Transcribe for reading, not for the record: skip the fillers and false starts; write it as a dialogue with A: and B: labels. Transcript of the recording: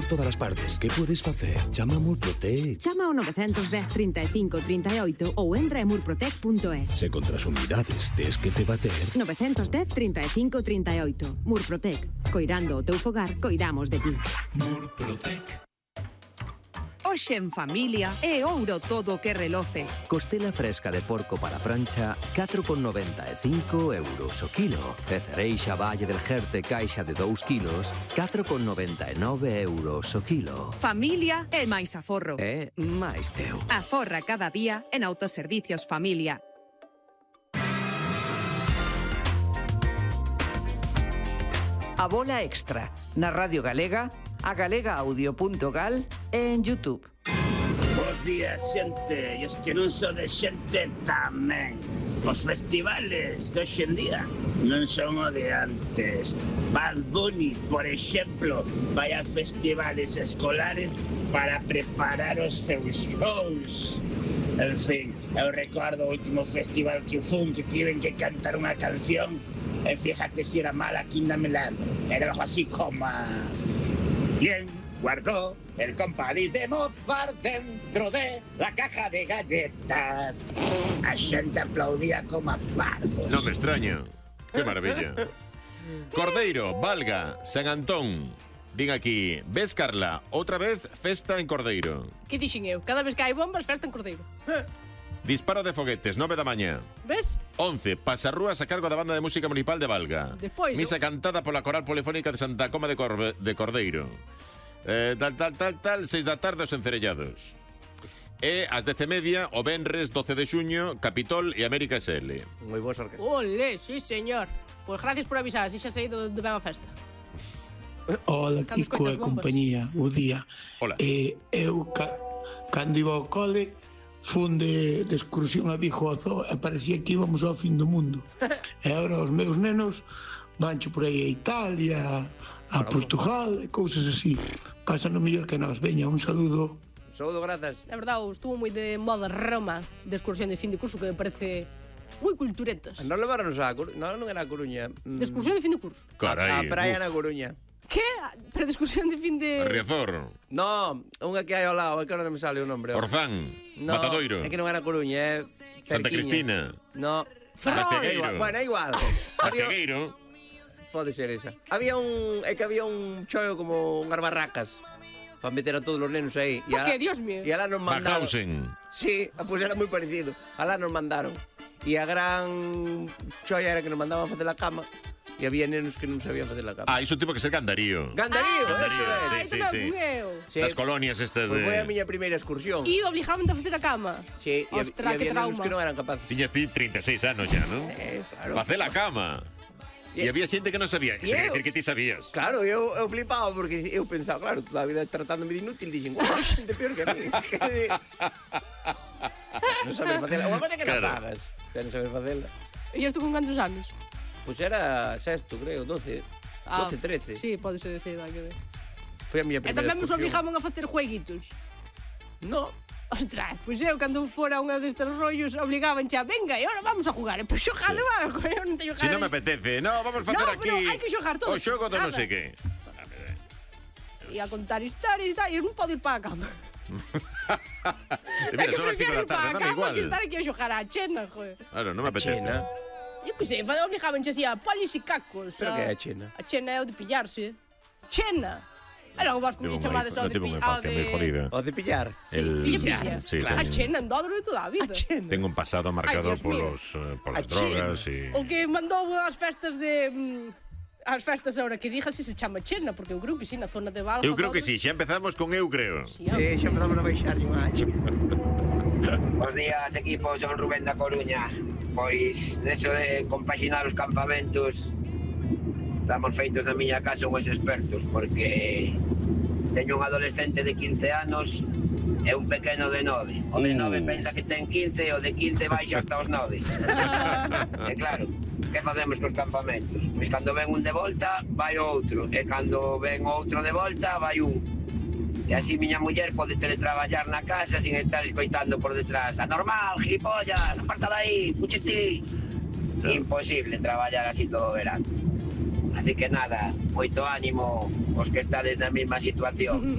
A: todas as partes. Que podes facer? Chama a Murprotec.
B: Chama ao 910 35 38 ou entra en murprotec.es.
A: Se contra as humidades tes que te bater...
B: 910 35 38. Murprotec. Coirando o teu fogar, coidamos de ti.
A: Murprotec.
C: Hoxe en familia é ouro todo o que reloce.
D: Costela fresca de porco para prancha, 4,95 euros o kilo. E cereixa Valle del Jerte caixa de 2 kilos, 4,99 euros o kilo.
C: Familia é máis aforro.
D: É máis teu.
C: Aforra cada día en Autoservicios Familia.
E: A Bola Extra, na Radio Galega, a galegaaudio.gal e en YouTube.
F: Bos días, xente. E es que non so de xente tamén. Os festivales de hoxe en día non son o de antes. Bad Bunny, por exemplo, vai a festivales escolares para preparar os seus shows. En fin, eu recordo o último festival que fun, que tiven que cantar unha canción e fíjate si era mala, que ainda me lembro. Era algo así como ¿Quién guardó el compadís de Mozart dentro de la caja de galletas? A xente aplaudía como a parvos.
G: Non me extraña. Que maravilla. Cordeiro, Valga, San Antón. Din aquí, ves, Carla, outra vez festa en Cordeiro.
H: Que dixen eu? Cada vez que hai bombas, festa en Cordeiro.
G: Disparo de foguetes, 9 da mañá.
H: Ves?
G: 11, pasarrúas a cargo da Banda de Música Municipal de Valga.
H: Despois,
G: misa cantada pola Coral Polifónica de Santa Coma de Cordeiro. Tal, 6 da tarde os encerellados. E ás 10:30, o venres 12 de xuño, Capitol e América SL.
I: Moi boas orquestas.
H: Ole, sí, señor. Pois gracias por avisar, así xa sei de ben a festa.
J: Hola, Kiko e compañía, bo día.
G: Hola.
J: Eu, cando iba ao cole, fun de excursión a Vigo ao Zoo e parecía que íbamos ao fin do mundo. E agora os meus nenos vancho por aí a Italia, a Portugal e cousas así. Pasan o mellor que nós. Veña, un saludo.
I: Saúdo, grazas.
H: É verdade, estuvo moi de moda Roma de excursión de fin de curso, que me parece moi culturetas.
I: Non levaronos a Coruña. Non era a Coruña.
H: De excursión de fin de curso.
G: Carai.
I: A praia na Coruña.
H: Que? Pero de excursión de fin de...
G: Riazor.
I: No, unha que hai ao lado, é que non me sale o nombre.
G: Orzán.
I: No,
G: Matadoiro.
I: é que non era Coruña, é
G: Santa
I: cerquiña.
G: Cristina.
I: No.
G: Castegueiro.
I: Bueno, é igual.
G: Castegueiro.
I: Pode ser esa. Había un choio como unhas barracas para meter a todos os nenos aí.
H: Por que, Dios mío?
I: E alá nos mandaron.
G: Bajausen.
I: Sí, pois era moi parecido. Alá nos mandaron. E a gran choia era que nos mandaban a facer a cama. E había nenos que non sabían facer a cama.
G: Iso tipo que ser Gandarío.
I: Gandarío,
G: Gandarío,
I: eso é.
G: sí.
I: Sí.
G: Las colonias estas
I: Pois foi a
G: de...
I: miña primeira excursión.
H: E obligaban a facer a cama.
I: Sí, e
H: Ostras, que
I: había nenos
H: trauma.
I: que non eran capaces.
G: Tiñas ti 36 anos ya, ¿no?
I: Sí, claro.
G: Facer la cama. E había xente que non sabía. Isso quer decir que ti sabías.
I: Claro, eu flipaba porque eu pensaba, claro, toda a vida tratándome de inútil, dixen, guau, xente peor que a mí. Non sabes facela. Unha cosa que non fagas, pero non sabes facela.
H: E isto con cantos anos?
I: Pois era sexto, creo, 12, 13.
H: Sí, pode ser ese, vai que ver.
I: Foi a miña
H: E
I: primeira
H: tamén nos obligaban a facer jueguitos.
I: No.
H: Ostras, pois eu cando fora unha destes rollos obligaban xa, venga, e ahora vamos a jugar. E pois xogar, eu non teño
G: Si non me apetece, no, vamos facer aquí.
H: No, pero hai que xogar todo.
G: O xogo do non sei que.
H: E a contar historias e tal, e non podo ir para a cama.
G: Mira, son as 5 da tarde, dame igual.
H: Que estar aquí a xogar a chena, joder.
G: Claro, non me apetece.
H: Eu que sei, obligaban xa así a polis e cacos.
I: Pero que é a chena?
H: A chena é o de pillarse. Chena! E logo vas con chamadas ao de pillar.
I: O de pillar?
H: Sí, pilla.
G: Sí,
H: A chena andou de toda a vida.
G: Tengo un pasado marcado polas drogas e...
H: O que mandou as festas de... As festas ahora que dijas se chama chena, porque eu creo que sí, na zona de Valga.
G: Eu creo que sí, xa empezamos con eu creo.
I: Sí, xa empezamos a baixar un ancho.
K: Bos días, equipo, son Rubén da Coruña. Pois, neso de compaxinar os campamentos, estamos feitos na miña casa unhos expertos, porque teño un adolescente de 15 anos e un pequeno de 9. O de 9 pensa que ten 15 e o de 15 baixa hasta os 9. E claro, que facemos cos campamentos? Pois cando ven un de volta, vai outro, e cando ven outro de volta, vai un. E así miña muller pode teletraballar na casa sin estar escoitando por detrás. Anormal, gilipollas, aparta dai, fuches ti. Imposible traballar así todo o verano. Así que nada, moito ánimo os que estades na mesma situación.